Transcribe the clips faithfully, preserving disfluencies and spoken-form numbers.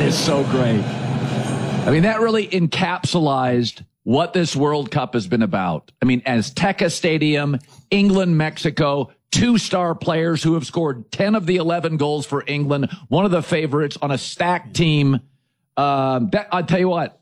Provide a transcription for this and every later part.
is so great. I mean, that really encapsulated what this World Cup has been about. I mean, Azteca Stadium, England, Mexico, two star players who have scored ten of the eleven goals for England, one of the favorites on a stacked team. Um, that, I'll tell you what,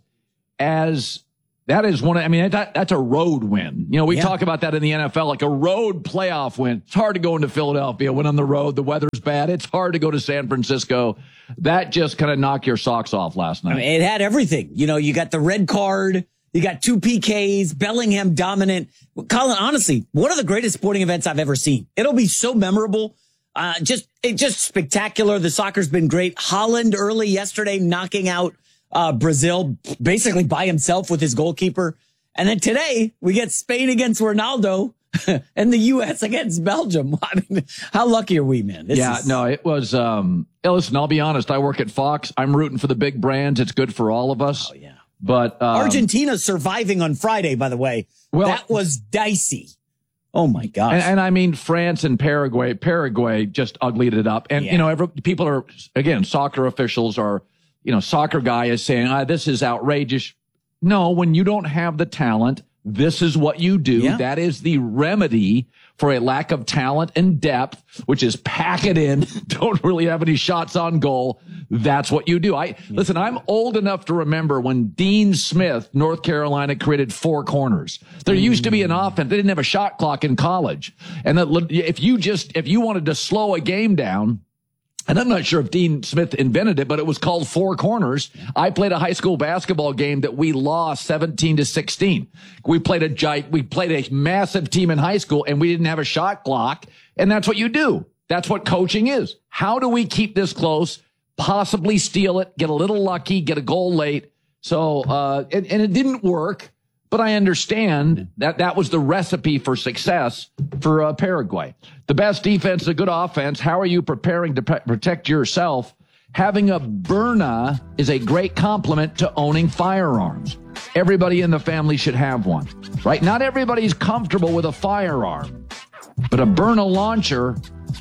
as that is one of, I mean, that, that's a road win. You know, we yeah. talk about that in the N F L, like a road playoff win. It's hard to go into Philadelphia when on the road, the weather's bad. It's hard to go to San Francisco. That just kind of knocked your socks off last night. I mean, it had everything. You know, you got the red card. You got two P Ks, Bellingham dominant. Colin, honestly, one of the greatest sporting events I've ever seen. It'll be so memorable. Uh, just, it just spectacular. The soccer's been great. Holland early yesterday knocking out uh, Brazil basically by himself with his goalkeeper. And then today we get Spain against Ronaldo and the U S against Belgium. I mean, how lucky are we, man? This yeah, is... no, it was, um, listen, I'll be honest. I work at Fox. I'm rooting for the big brands. It's good for all of us. Oh, yeah. But um, Argentina surviving on Friday, by the way. Well, that was dicey. Oh, my gosh. And, and I mean, France and Paraguay. Paraguay just uglied it up. And, yeah. you know, every, people are, again, soccer officials are, you know, soccer guy is saying, ah, this is outrageous. No, when you don't have the talent, this is what you do. Yeah. That is the remedy for a lack of talent and depth, which is pack it in. Don't really have any shots on goal. That's what you do. I listen, I'm old enough to remember when Dean Smith, North Carolina, created four corners. There used to be an offense. They didn't have a shot clock in college. And that if you just, if you wanted to slow a game down, and I'm not sure if Dean Smith invented it, but it was called four corners. I played a high school basketball game that we lost seventeen to sixteen. We played a giant, we played a massive team in high school and we didn't have a shot clock. And that's what you do. That's what coaching is. How do we keep this close? Possibly steal it, get a little lucky, get a goal late. So, uh, and, and it didn't work, but I understand that that was the recipe for success for uh, Paraguay. The best defense, a good offense. How are you preparing to pre- protect yourself? Having a Byrna is a great complement to owning firearms. Everybody in the family should have one, right? Not everybody's comfortable with a firearm, but a Byrna launcher,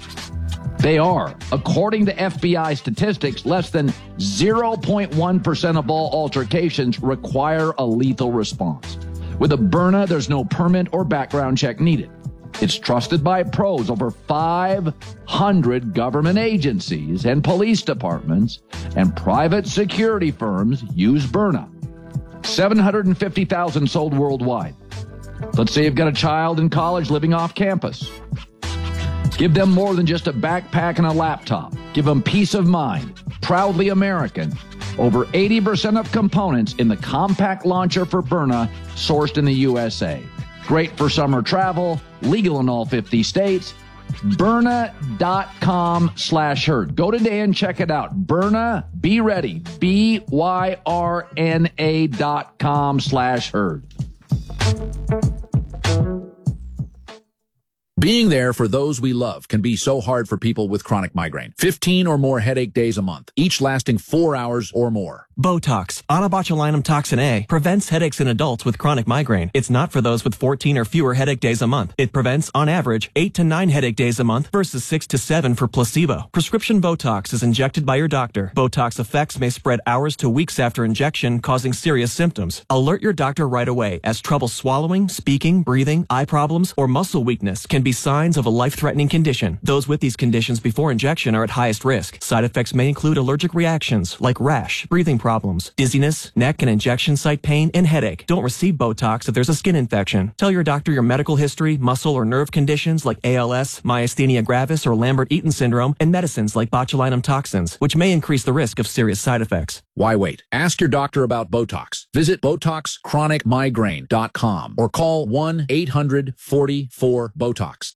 they are. According to F B I statistics, less than zero point one percent of all altercations require a lethal response. With a Byrna, there's no permit or background check needed. It's trusted by pros. Over five hundred government agencies and police departments and private security firms use Byrna. seven hundred fifty thousand sold worldwide. Let's say you've got a child in college living off campus. Give them more than just a backpack and a laptop. Give them peace of mind. Proudly American. Over eighty percent of components in the compact launcher for Byrna sourced in the U S A. Great for summer travel, legal in all fifty states. Byrna.com slash herd. Go today and check it out. Byrna, be ready. B Y R N A dot com slash herd. Being there for those we love can be so hard for people with chronic migraine. fifteen or more headache days a month, each lasting four hours or more. Botox, onabotulinum toxin A, prevents headaches in adults with chronic migraine. It's not for those with fourteen or fewer headache days a month. It prevents, on average, eight to nine headache days a month versus six to seven for placebo. Prescription Botox is injected by your doctor. Botox effects may spread hours to weeks after injection, causing serious symptoms. Alert your doctor right away, as trouble swallowing, speaking, breathing, eye problems, or muscle weakness can be signs of a life-threatening condition. Those with these conditions before injection are at highest risk. Side effects may include allergic reactions like rash, breathing problems, dizziness, neck and injection site pain, and headache. Don't receive Botox if there's a skin infection. Tell your doctor your medical history, muscle or nerve conditions like A L S, myasthenia gravis, or Lambert-Eaton syndrome, and medicines like botulinum toxins, which may increase the risk of serious side effects. Why wait? Ask your doctor about Botox. Visit Botox Chronic Migraine dot com or call one eight hundred forty-four BOTOX.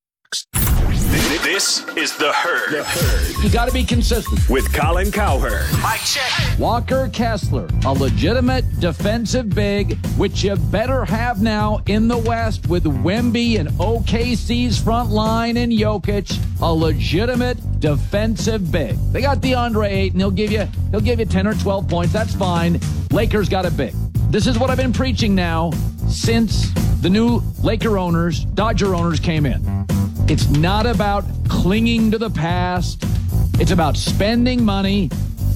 This is The Herd. The Herd. You got to be consistent. With Colin Cowherd. Mic check. Walker Kessler, a legitimate defensive big, which you better have now in the West with Wemby and O K C's front line and Jokic, a legitimate defensive big. They got DeAndre Ayton. He'll give you, he'll give you ten or twelve points. That's fine. Lakers got a big. This is what I've been preaching now since the new Laker owners, Dodger owners came in. It's not about clinging to the past. It's about spending money,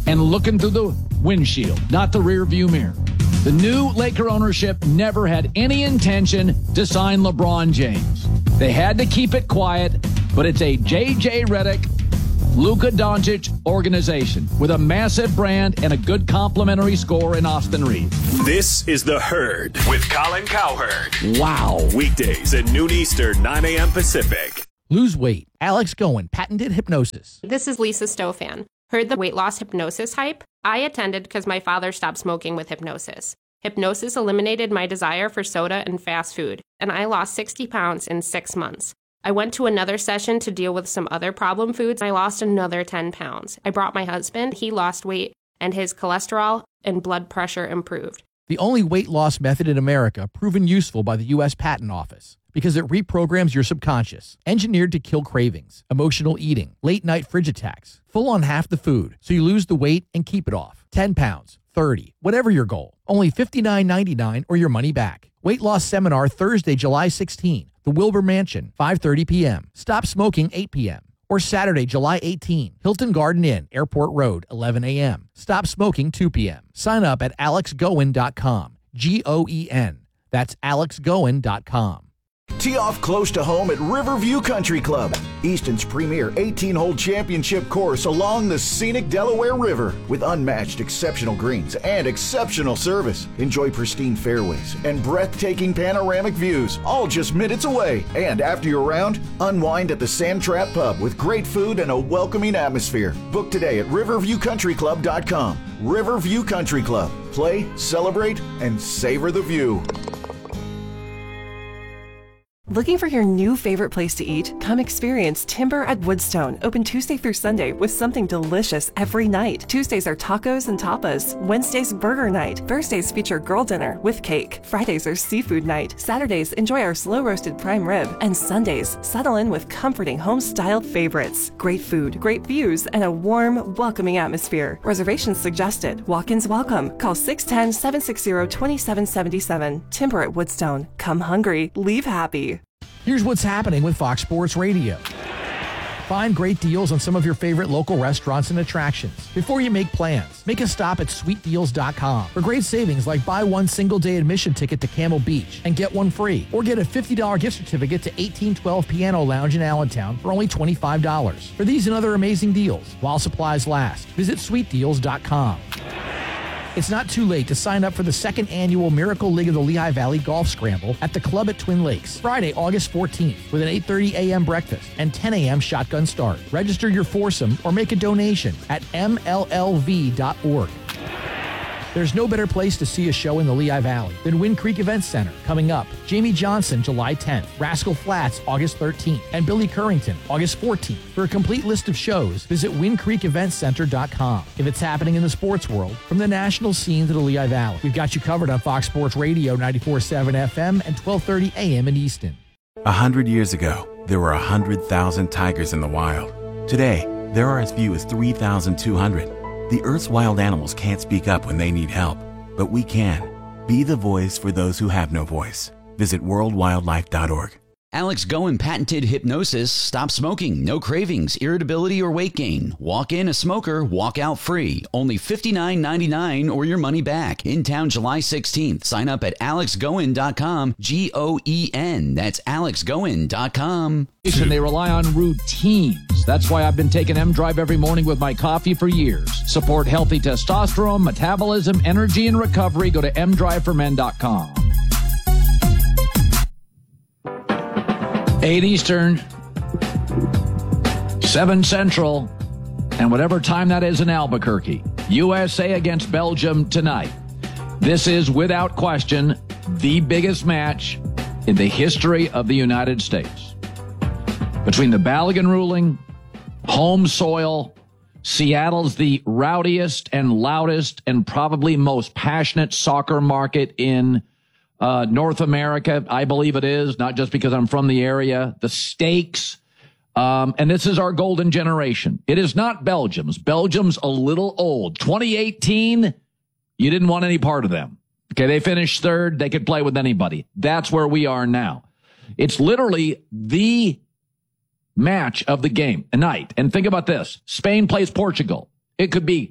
and looking through the windshield, not the rear view mirror. The new Laker ownership never had any intention to sign LeBron James. They had to keep it quiet, but it's a J J Redick, Luka Doncic organization with a massive brand and a good complimentary score in Austin Reeves. This is The Herd with Colin Cowherd. Wow. Weekdays at noon Eastern, nine a.m. Pacific. Lose weight. Alex Goen, patented hypnosis. This is Lisa Stofan. Heard the weight loss hypnosis hype? I attended because my father stopped smoking with hypnosis. Hypnosis eliminated my desire for soda and fast food, and I lost sixty pounds in six months. I went to another session to deal with some other problem foods. I lost another ten pounds. I brought my husband. He lost weight, and his cholesterol and blood pressure improved. The only weight loss method in America proven useful by the U S Patent Office because it reprograms your subconscious, engineered to kill cravings, emotional eating, late night fridge attacks, full on half the food, so you lose the weight and keep it off. ten pounds, thirty, whatever your goal. Only fifty-nine ninety-nine or your money back. Weight loss seminar Thursday, July sixteenth. The Wilbur Mansion, five thirty p.m. Stop smoking, eight p.m. Or Saturday, July eighteenth. Hilton Garden Inn, Airport Road, eleven a.m. Stop smoking, two p.m. Sign up at alex goen dot com. G O E N. That's alex goen dot com. Tee off close to home at Riverview Country Club, Easton's premier eighteen-hole championship course along the scenic Delaware River with unmatched exceptional greens and exceptional service. Enjoy pristine fairways and breathtaking panoramic views, all just minutes away. And after your round, unwind at the Sand Trap Pub with great food and a welcoming atmosphere. Book today at riverview country club dot com. Riverview Country Club. Play, celebrate, and savor the view. Looking for your new favorite place to eat? Come experience Timber at Woodstone, open Tuesday through Sunday with something delicious every night. Tuesdays are tacos and tapas. Wednesdays, burger night. Thursdays feature girl dinner with cake. Fridays are seafood night. Saturdays, enjoy our slow-roasted prime rib. And Sundays, settle in with comforting home-style favorites. Great food, great views, and a warm, welcoming atmosphere. Reservations suggested. Walk-ins welcome. Call six one zero, seven six zero, two seven seven seven. Timber at Woodstone. Come hungry, leave happy. Here's what's happening with Fox Sports Radio. Find great deals on some of your favorite local restaurants and attractions. Before you make plans, make a stop at sweet deals dot com for great savings like buy one single-day admission ticket to Camel Beach and get one free. Or get a fifty dollars gift certificate to eighteen twelve Piano Lounge in Allentown for only twenty-five dollars. For these and other amazing deals, while supplies last, visit sweet deals dot com. It's not too late to sign up for the second annual Miracle League of the Lehigh Valley Golf Scramble at the club at Twin Lakes, Friday, August fourteenth, with an eight thirty a.m. breakfast and ten a.m. shotgun start. Register your foursome or make a donation at m l l v dot org. There's no better place to see a show in the Lehigh Valley than Wind Creek Events Center. Coming up, Jamie Johnson, July tenth, Rascal Flatts, August thirteenth, and Billy Currington, August fourteenth. For a complete list of shows, visit wind creek events center dot com. If it's happening in the sports world, from the national scene to the Lehigh Valley, we've got you covered on Fox Sports Radio ninety-four point seven F M and twelve thirty A M in Easton. A hundred years ago, there were a hundred thousand tigers in the wild. Today, there are as few as three thousand two hundred. The Earth's wild animals can't speak up when they need help, but we can. Be the voice for those who have no voice. Visit world wildlife dot org. Alex Goen patented hypnosis. Stop smoking, no cravings, irritability, or weight gain. Walk in a smoker, walk out free. Only fifty-nine ninety-nine or your money back. In town July sixteenth. Sign up at alex goen dot com. G O E N. That's alex goen dot com. And they rely on routines. That's why I've been taking M-Drive every morning with my coffee for years. Support healthy testosterone, metabolism, energy, and recovery. Go to m drive for men dot com. eight Eastern, seven Central, and whatever time that is in Albuquerque. U S A against Belgium tonight. This is, without question, the biggest match in the history of the United States. Between the Balogun ruling, home soil, Seattle's the rowdiest and loudest and probably most passionate soccer market in Uh, North America, I believe it is, not just because I'm from the area. The stakes, um, and this is our golden generation. It is not Belgium's. Belgium's a little old. twenty eighteen, you didn't want any part of them. Okay, they finished third. They could play with anybody. That's where we are now. It's literally the match of the game, a night. And think about this. Spain plays Portugal. It could be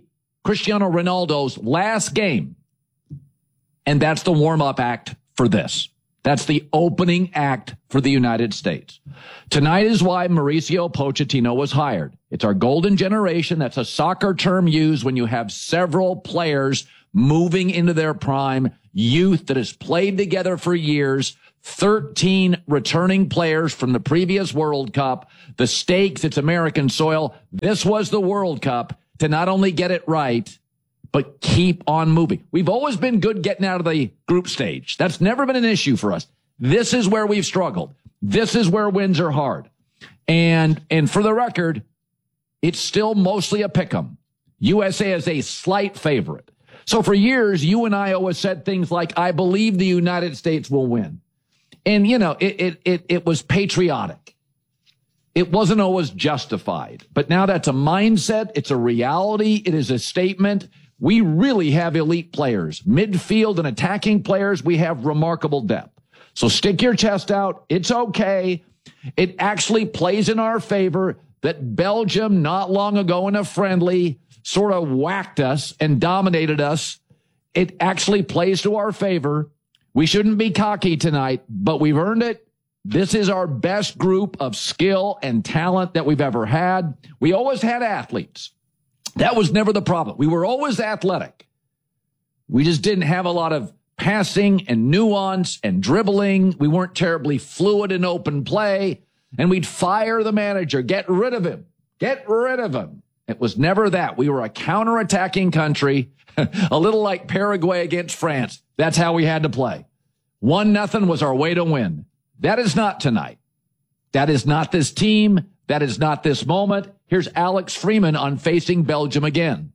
Cristiano Ronaldo's last game. And that's the warm-up act for this. That's the opening act for the United States. Tonight is why Mauricio Pochettino was hired. It's our golden generation. That's a soccer term used when you have several players moving into their prime, youth that has played together for years, thirteen returning players from the previous World Cup. The stakes, it's American soil. This was the World Cup to not only get it right, but keep on moving. We've always been good getting out of the group stage. That's never been an issue for us. This is where we've struggled. This is where wins are hard. And, and for the record, it's still mostly a pick'em. U S A is a slight favorite. So for years, you and I always said things like, I believe the United States will win. And, you know, it, it, it, it was patriotic. It wasn't always justified. But now that's a mindset. It's a reality. It is a statement. We really have elite players, midfield and attacking players. We have remarkable depth. So stick your chest out. It's okay. It actually plays in our favor that Belgium not long ago in a friendly sort of whacked us and dominated us. It actually plays to our favor. We shouldn't be cocky tonight, but we've earned it. This is our best group of skill and talent that we've ever had. We always had athletes. That was never the problem. We were always athletic. We just didn't have a lot of passing and nuance and dribbling. We weren't terribly fluid in open play. And we'd fire the manager, get rid of him, get rid of him. It was never that. We were a counterattacking country, a little like Paraguay against France. That's how we had to play. One nothing was our way to win. That is not tonight. That is not this team. That is not this moment. Here's Alex Freeman on facing Belgium again.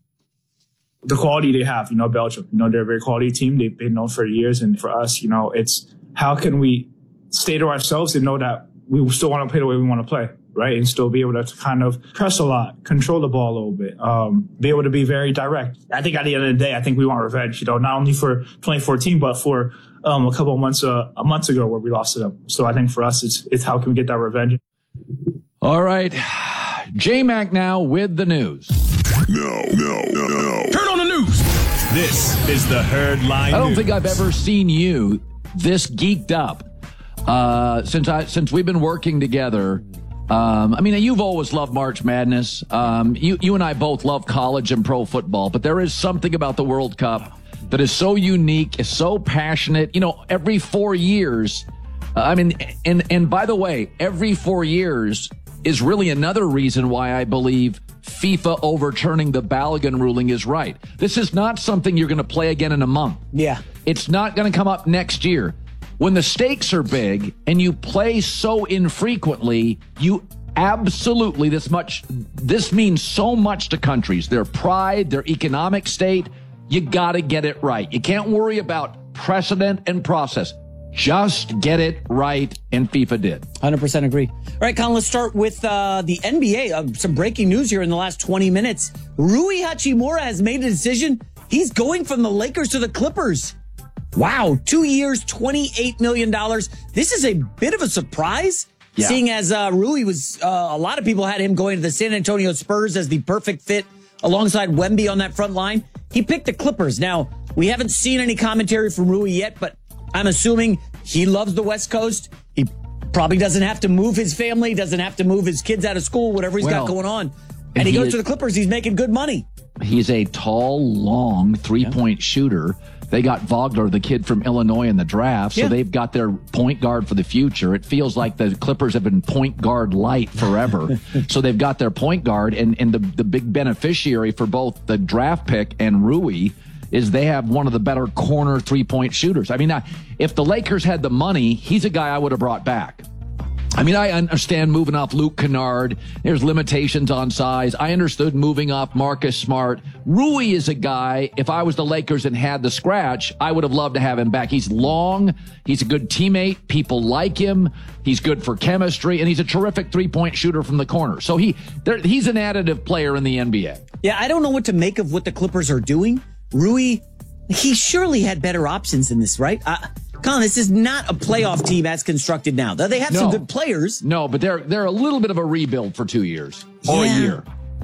The quality they have, you know, Belgium, you know, they're a very quality team. They've been known for years. And for us, you know, it's how can we stay to ourselves and know that we still want to play the way we want to play, right? And still be able to kind of press a lot, control the ball a little bit, um, be able to be very direct. I think at the end of the day, I think we want revenge, you know, not only for twenty fourteen, but for um, a couple of months, uh, a month ago where we lost to them. So I think for us, it's, it's how can we get that revenge? All right. J-Mac now with the news. No, no, no, no. Turn on the news. This is the Herd Line I don't News. think I've ever seen you this geeked up uh, since I since we've been working together. Um, I mean, you've always loved March Madness. Um, you you and I both love college and pro football, but there is something about the World Cup that is so unique, is so passionate. You know, every four years. Uh, I mean, and and by the way, every four years is really another reason why I believe FIFA overturning the Balogun ruling is right. This is not something you're going to play again in a month. Yeah. It's not going to come up next year. When the stakes are big and you play so infrequently, you absolutely, this much, this means so much to countries, their pride, their economic state. You got to get it right. You can't worry about precedent and process. Just get it right, and FIFA did. one hundred percent agree. All right, Colin, let's start with uh, the N B A. Uh, some breaking news here in the last twenty minutes. Rui Hachimura has made a decision. He's going from the Lakers to the Clippers. Wow, two years, twenty-eight million dollars. This is a bit of a surprise, yeah. Seeing as uh, Rui was, uh, a lot of people had him going to the San Antonio Spurs as the perfect fit alongside Wemby on that front line. He picked the Clippers. Now, we haven't seen any commentary from Rui yet, but I'm assuming he loves the West Coast. He probably doesn't have to move his family, doesn't have to move his kids out of school, whatever he's well, got going on. And he, he goes is, to the Clippers. He's making good money. He's a tall, long three-point yeah. shooter. They got Vogler, the kid from Illinois, in the draft, so yeah. they've got their point guard for the future. It feels like the Clippers have been point guard light forever. So they've got their point guard, and, and the, the big beneficiary for both the draft pick and Rui is they have one of the better corner three-point shooters. I mean, if the Lakers had the money, he's a guy I would have brought back. I mean, I understand moving off Luke Kennard. There's limitations on size. I understood moving off Marcus Smart. Rui is a guy, if I was the Lakers and had the scratch, I would have loved to have him back. He's long. He's a good teammate. People like him. He's good for chemistry, and he's a terrific three-point shooter from the corner. So he, there, he's an additive player in the N B A. Yeah, I don't know what to make of what the Clippers are doing. Rui, he surely had better options in this, right? Uh, Colin, this is not a playoff team as constructed now. They have no. some good players. No, but they're they're a little bit of a rebuild for two years or yeah. a year.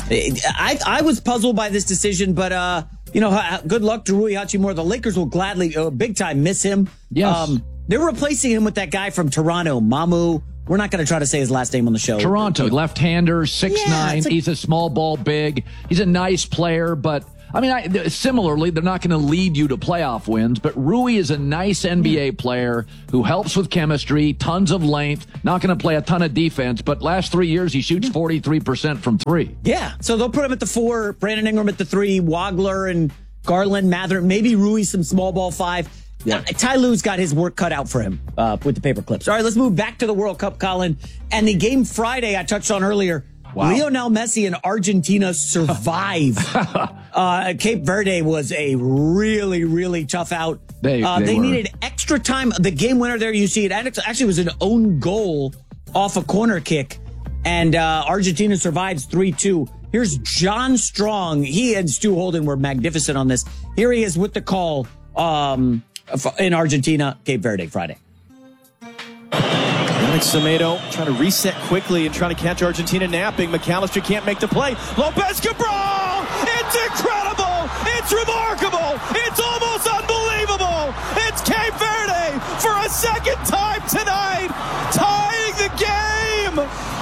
I, I was puzzled by this decision, but, uh, you know, good luck to Rui Hachimura. The Lakers will gladly, uh, big time, miss him. Yes. Um, they're replacing him with that guy from Toronto, Mamu. We're not going to try to say his last name on the show. Toronto, left-hander, six nine. Yeah, a- He's a small ball big. He's a nice player, but I mean, I, similarly, they're not going to lead you to playoff wins, but Rui is a nice N B A player who helps with chemistry, tons of length, not going to play a ton of defense, but last three years he shoots forty-three percent from three. Yeah, so they'll put him at the four, Brandon Ingram at the three, Wagler and Garland, Mather, maybe Rui some small ball five. Yeah. Uh, Ty Lue's got his work cut out for him uh, with the paper clips. All right, let's move back to the World Cup, Colin. And the game Friday I touched on earlier. Wow. Lionel Messi and Argentina survive. uh, Cape Verde was a really, really tough out. They, uh, they, they were. needed extra time. The game winner there, you see it. Actually, was an own goal off a corner kick. And uh, Argentina survives three two. Here's John Strong. He and Stu Holden were magnificent on this. Here he is with the call um, in Argentina, Cape Verde, Friday. Yannick Semedo trying to reset quickly and trying to catch Argentina napping. McAllister can't make the play. Lopez Cabral! It's incredible! It's remarkable! It's almost unbelievable! It's Cape Verde for a second time tonight, tying the game!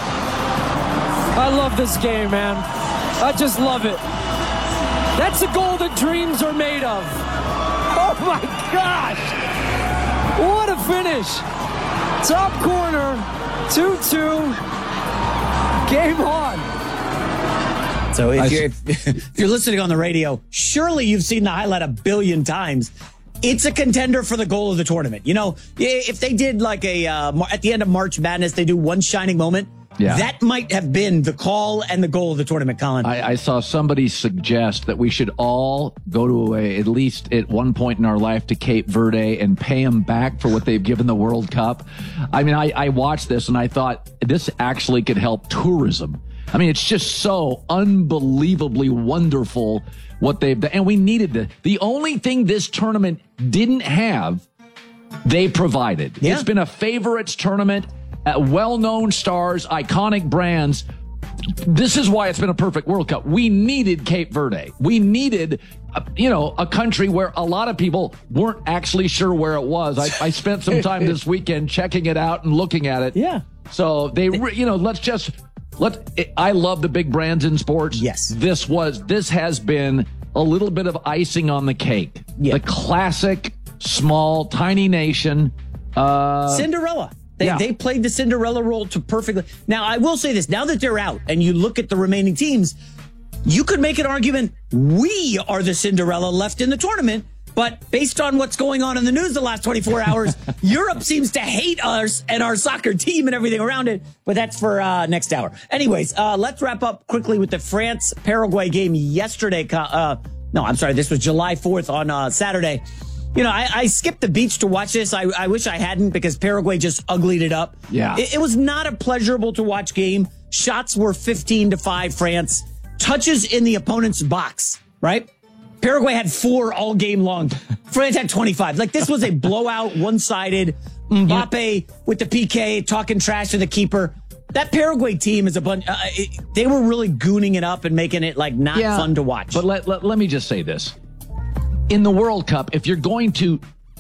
I love this game, man. I just love it. That's the goal that dreams are made of. Oh my gosh! What a finish! Top corner, two two, game on. So if you're, if you're listening on the radio, surely you've seen the highlight a billion times. It's a contender for the goal of the tournament. You know, if they did like a, uh, at the end of March Madness, they do one shining moment. Yeah. That might have been the call and the goal of the tournament, Colin. I, I saw somebody suggest that we should all go to a, at least at one point in our life to Cape Verde and pay them back for what they've given the World Cup. I mean, I, I watched this and I thought this actually could help tourism. I mean, it's just so unbelievably wonderful what they've done. And we needed to. The only thing this tournament didn't have, they provided. Yeah. It's been a favorites tournament. Uh, well-known stars, iconic brands. This is why it's been a perfect World Cup. We needed Cape Verde. We needed, uh, you know, a country where a lot of people weren't actually sure where it was. I, I spent some time this weekend checking it out and looking at it. Yeah. So they, re- you know, let's just let. I love the big brands in sports. Yes. This was. This has been a little bit of icing on the cake. Yeah. The classic, small, tiny nation. Uh, Cinderella. They, yeah. they played the Cinderella role to perfectly. Now, I will say this. Now that they're out and you look at the remaining teams, you could make an argument we are the Cinderella left in the tournament. But based on what's going on in the news the last twenty-four hours, Europe seems to hate us and our soccer team and everything around it. But that's for uh, next hour. Anyways, uh, let's wrap up quickly with the France-Paraguay game yesterday. Uh, no, I'm sorry. This was July fourth on uh, Saturday. You know, I, I skipped the beach to watch this. I, I wish I hadn't because Paraguay just uglied it up. Yeah. It, it was not a pleasurable to watch game. Shots were fifteen to five France. Touches in the opponent's box, right? Paraguay had four all game long. France had twenty-five. Like, this was a blowout, one-sided. Mbappe with the P K talking trash to the keeper. That Paraguay team is a bunch. Uh, it, they were really gooning it up and making it, like, not yeah, fun to watch. But let, let, let me just say this. In the World Cup, if you're going to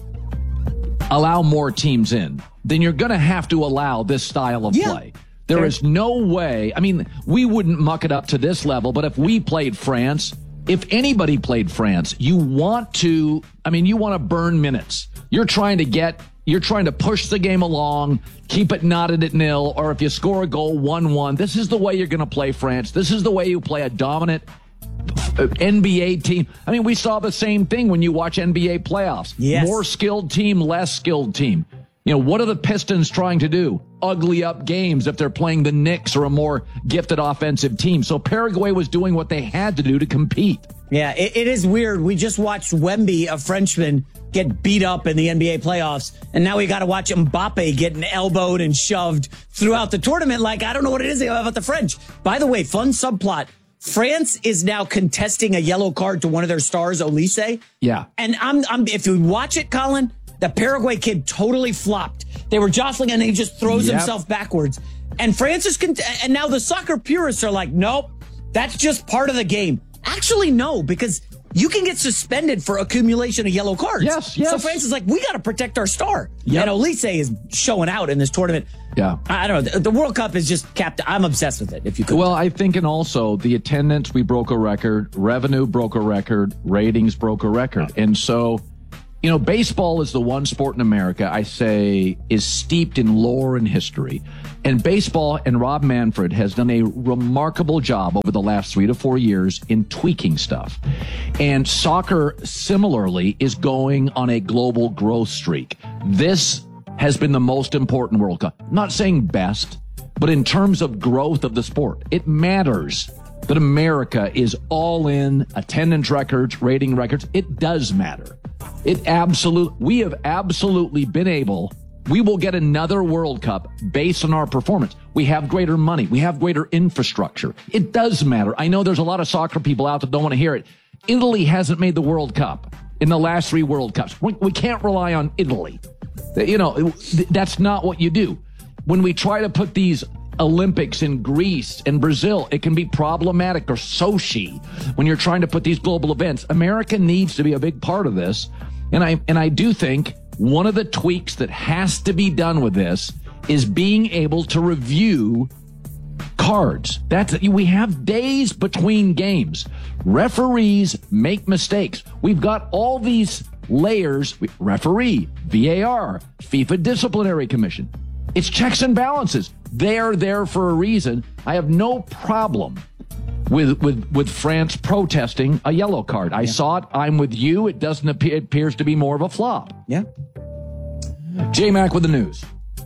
allow more teams in, then you're going to have to allow this style of Yeah. play. There is no way. I mean, we wouldn't muck it up to this level, but if we played France, if anybody played France, you want to, I mean, you want to burn minutes. You're trying to get, you're trying to push the game along, keep it knotted at nil, or if you score a goal one one, this is the way you're going to play France. This is the way you play a dominant N B A team. I mean, we saw the same thing when you watch N B A playoffs. Yes. More skilled team, less skilled team. You know, what are the Pistons trying to do? Ugly up games if they're playing the Knicks or a more gifted offensive team. So Paraguay was doing what they had to do to compete. Yeah, it, it is weird. We just watched Wemby, a Frenchman, get beat up in the N B A playoffs, and now we got to watch Mbappe getting elbowed and shoved throughout the tournament. Like, I don't know what it is about the French. By the way, fun subplot. France is now contesting a yellow card to one of their stars, Olise. Yeah. And I'm, I'm, if you watch it, Colin, the Paraguay kid totally flopped. They were jostling and he just throws Yep. himself backwards. And France is, cont- and now the soccer purists are like, nope, That's just part of the game. Actually, no, because you can get suspended for accumulation of yellow cards. Yes, yes. So France is like, we got to protect our star. Yep. And Olise is showing out in this tournament. Yeah. I don't know. The, the World Cup is just capped. I'm obsessed with it, if you could. Well, I think, and also the attendance, we broke a record. Revenue broke a record. Ratings broke a record. And so, you know, baseball is the one sport in America I say is steeped in lore and history. And baseball, and Rob Manfred has done a remarkable job over the last three to four years in tweaking stuff. And soccer, similarly, is going on a global growth streak. This has been the most important World Cup. I'm not saying best, but in terms of growth of the sport, it matters that America is all in, attendance records, rating records. It does matter. It absolutely, we have absolutely been able, we will get another World Cup based on our performance. We have greater money. We have greater infrastructure. It does matter. I know there's a lot of soccer people out that don't want to hear it. Italy hasn't made the World Cup in the last three World Cups. We, we can't rely on Italy. You know, that's not what you do. When we try to put these Olympics in Greece and Brazil, it can be problematic, or Sochi, when you're trying to put these global events. America needs to be a big part of this. And I, and I do think one of the tweaks that has to be done with this is being able to review cards. That's, we have days between games. Referees make mistakes. We've got all these layers, referee, V A R, FIFA Disciplinary Commission. It's checks and balances. They're there for a reason. I have no problem with with with France protesting a yellow card. I yeah. saw it. I'm with you. It doesn't appear, it appears to be more of a flop. Yeah. J-Mac with the news.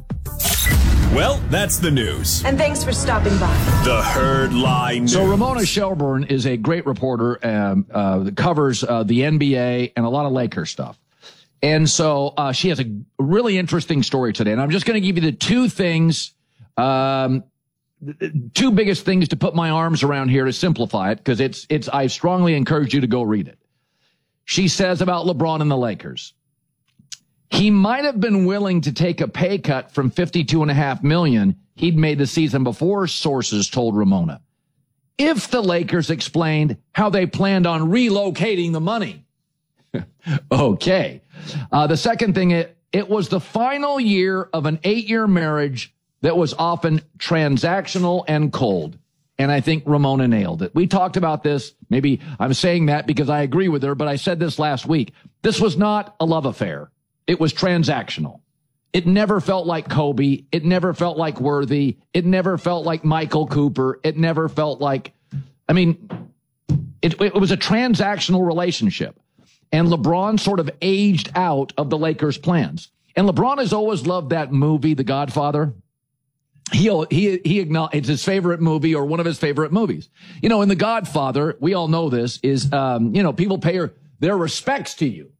Well, that's the news. And thanks for stopping by. The Herd Line News. So Ramona Shelburne is a great reporter um, uh, that covers uh, the N B A and a lot of Lakers stuff. And so uh, she has a really interesting story today. And I'm just going to give you the two things, um, two biggest things to put my arms around here to simplify it, because it's, it's, I strongly encourage you to go read it. She says about LeBron and the Lakers, he might have been willing to take a pay cut from fifty-two and a half million he'd made the season before, sources told Ramona, if the Lakers explained how they planned on relocating the money. Okay. Uh, the second thing, it, it was the final year of an eight-year marriage that was often transactional and cold. And I think Ramona nailed it. We talked about this. Maybe I'm saying that because I agree with her, but I said this last week. This was not a love affair. It was transactional. It never felt like Kobe. It never felt like Worthy. It never felt like Michael Cooper. It never felt like, I mean, it, it was a transactional relationship. And LeBron sort of aged out of the Lakers' plans. And LeBron has always loved that movie, The Godfather. He, he, he acknowledged it's his favorite movie, or one of his favorite movies. You know, in The Godfather, we all know this, is, um, you know, people pay her, their respects to you.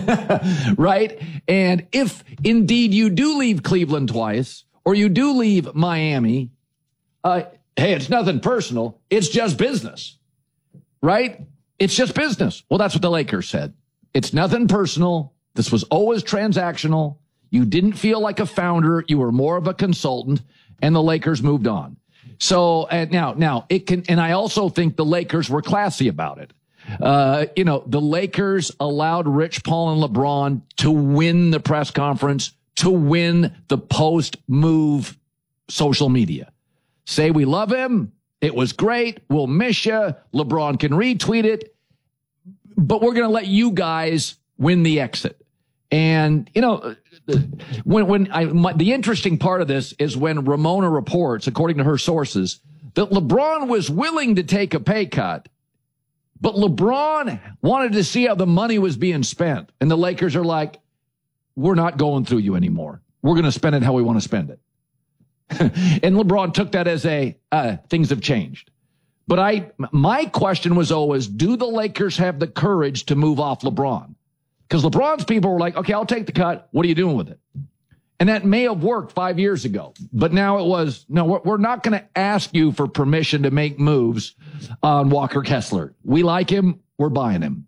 Right? And if indeed you do leave Cleveland twice, or you do leave Miami, uh, hey, it's nothing personal. It's just business. Right? It's just business. Well, that's what the Lakers said. It's nothing personal. This was always transactional. You didn't feel like a founder. You were more of a consultant, and the Lakers moved on. So and now, now it can, and I also think the Lakers were classy about it. Uh, you know, the Lakers allowed Rich Paul and LeBron to win the press conference, to win the post-move social media. Say we love him. It was great. We'll miss you. LeBron can retweet it. But we're going to let you guys win the exit. And, you know, when, when I, my, the interesting part of this is when Ramona reports, according to her sources, that LeBron was willing to take a pay cut, but LeBron wanted to see how the money was being spent. And the Lakers are like, we're not going through you anymore. We're going to spend it how we want to spend it. And LeBron took that as a, uh, things have changed. But I, my question was always, do the Lakers have the courage to move off LeBron? Because LeBron's people were like, okay, I'll take the cut. What are you doing with it? And that may have worked five years ago. But now it was, no, we're, we're not going to ask you for permission to make moves on Walker Kessler. We like him. We're buying him.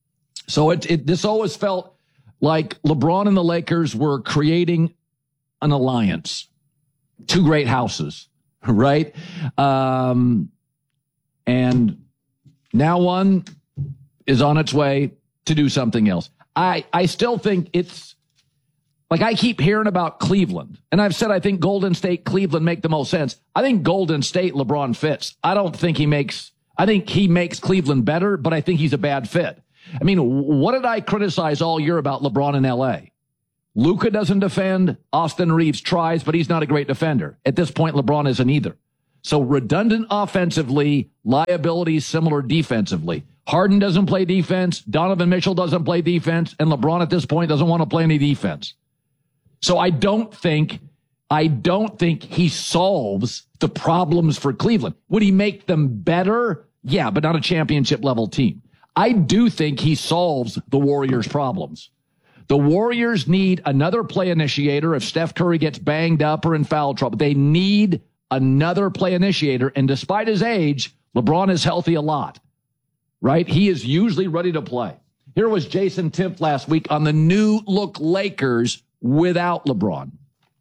So it, it this always felt like LeBron and the Lakers were creating an alliance. Two great houses, right? Um, And now one is on its way to do something else. I, I still think it's like I keep hearing about Cleveland, and I've said I think Golden State, Cleveland make the most sense. I think Golden State, LeBron fits. I don't think he makes, I think he makes Cleveland better, but I think he's a bad fit. I mean, what did I criticize all year about LeBron in L A? Luka doesn't defend. Austin Reeves tries, but he's not a great defender. At this point, LeBron isn't either. So redundant offensively, liabilities similar defensively. Harden doesn't play defense. Donovan Mitchell doesn't play defense. And LeBron at this point doesn't want to play any defense. So I don't think, I don't think he solves the problems for Cleveland. Would he make them better? Yeah, but not a championship level team. I do think he solves the Warriors' problems. The Warriors need another play initiator if Steph Curry gets banged up or in foul trouble. They need another play initiator. And despite his age, LeBron is healthy a lot, right? He is usually ready to play. Here was Jason Timpf last week on the new look Lakers without LeBron.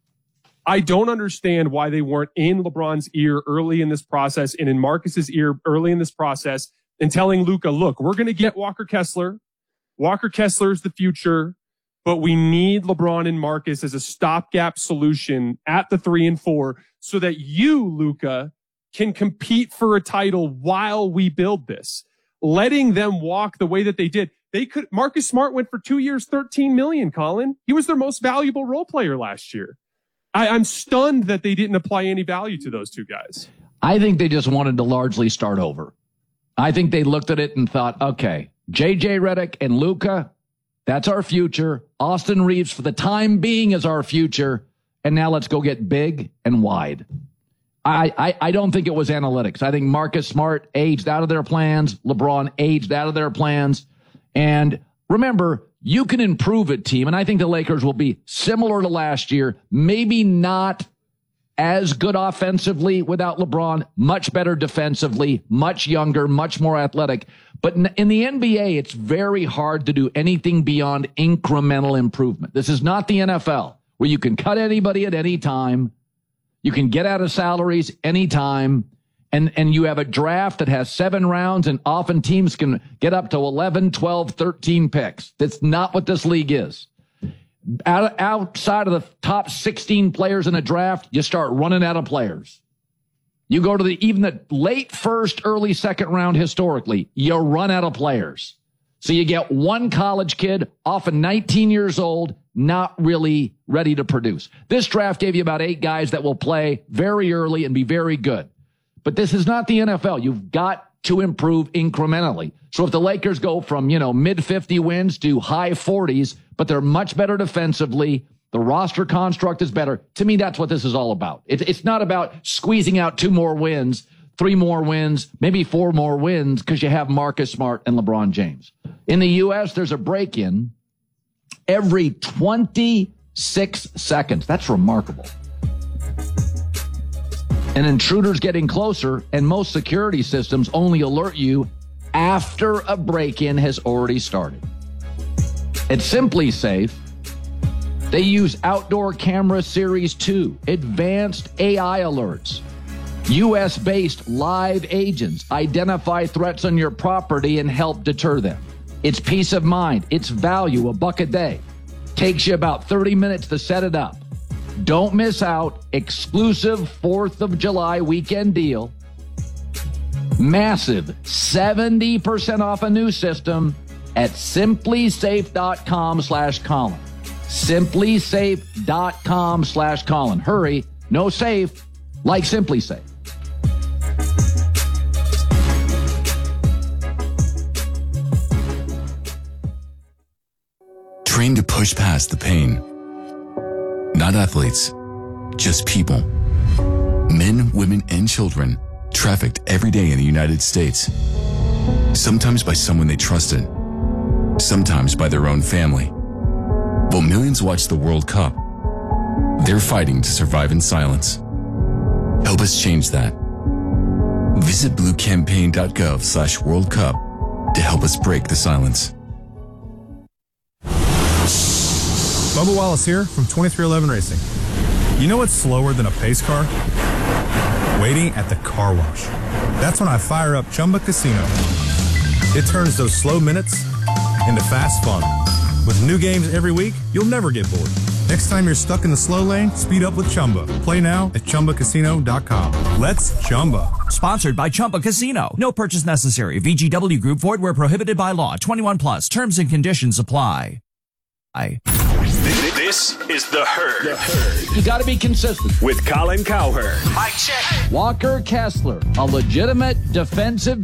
I don't understand why they weren't in LeBron's ear early in this process and in Marcus's ear early in this process and telling Luka, look, we're going to get Walker Kessler. Walker Kessler is the future, but we need LeBron and Marcus as a stopgap solution at the three and four so that you, Luka, can compete for a title while we build this. Letting them walk the way that they did. They could, Marcus Smart went for two years, thirteen million, Colin. He was their most valuable role player last year. I, I'm stunned that they didn't apply any value to those two guys. I think they just wanted to largely start over. I think they looked at it and thought, okay, J J Redick and Luka, that's our future. Austin Reeves for the time being is our future. And now let's go get big and wide. I, I, I don't think it was analytics. I think Marcus Smart aged out of their plans. LeBron aged out of their plans. And remember, you can improve a team, and I think the Lakers will be similar to last year, maybe not as good offensively without LeBron, much better defensively, much younger, much more athletic. But in the N B A, it's very hard to do anything beyond incremental improvement. This is not the N F L, where you can cut anybody at any time. You can get out of salaries anytime. And, and you have a draft that has seven rounds, and often teams can get up to eleven, twelve, thirteen picks. That's not what this league is. Out, outside of the top sixteen players in a draft, you start running out of players. You go to the even the late first, early second round historically, you run out of players. So you get one college kid, often nineteen years old, not really ready to produce. This draft gave you about eight guys that will play very early and be very good. But this is not the N F L. You've got to improve incrementally. So if the Lakers go from, you know, mid fifty wins to high forties, but they're much better defensively, the roster construct is better. To me, that's what this is all about. It, it's not about squeezing out two more wins, three more wins, maybe four more wins because you have Marcus Smart and LeBron James. In the U S, there's a break-in every twenty-six seconds. That's remarkable. An intruder's getting closer, and most security systems only alert you after a break-in has already started. At Simply Safe, they use Outdoor Camera Series two, advanced A I alerts. U S-based live agents identify threats on your property and help deter them. It's peace of mind. It's value, a buck a day. Takes you about thirty minutes to set it up. Don't miss out. Exclusive fourth of July weekend deal. Massive seventy percent off a new system at simplysafe.com slash Colin. Simplysafe.com slash Colin. Hurry. No safe like Simply Safe. Train to push past the pain. Not athletes, just people. Men, women, and children trafficked every day in the United States. Sometimes by someone they trusted, sometimes by their own family. While millions watch the World Cup, they're fighting to survive in silence. Help us change that. Visit bluecampaign.gov slash World Cup to help us break the silence. Bubba Wallace here from twenty-three eleven Racing. You know what's slower than a pace car? waiting at the car wash. That's when I fire up Chumba Casino. It turns those slow minutes into fast fun. With new games every week, you'll never get bored. Next time you're stuck in the slow lane, speed up with Chumba. Play now at Chumba Casino dot com. Let's Chumba. Sponsored by Chumba Casino. No purchase necessary. V G W Group. Void where prohibited by law. twenty-one plus. Terms and conditions apply. I. This is The Herd. The Herd. You got to be consistent. With Colin Cowherd. Mike check. Walker Kessler, a legitimate defensive